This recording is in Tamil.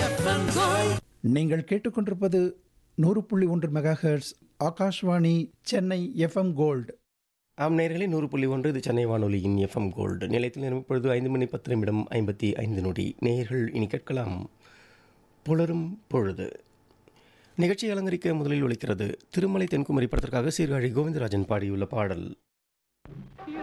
நீங்கள் கேட்டுக்கொண்டிருப்பது 100.1 megahertz Akashvani Chennai FM gold. ஆம் நேயர்களே, 100.1 இது சென்னை வானொலியின் எஃப்எம் கோல்டு நிலையத்தில் இப்பொழுது 5:10 நேயர்கள் இனி கேட்கலாம் புலரும் பொழுது. நிகழ்ச்சியை அலங்கரிக்க முதலில் ஒலிக்கிறது திருமலை தென்குமரி படத்திற்காக சீர்காழி கோவிந்தராஜன் பாடியுள்ள பாடல்.